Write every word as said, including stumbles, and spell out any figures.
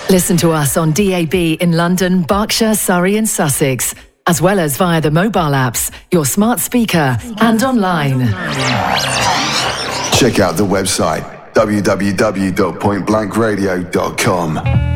Listen to us on D A B in London, Berkshire, Surrey and Sussex, as well as via the mobile apps, your smart speaker and online. Check out the website w w w dot point blank radio dot com.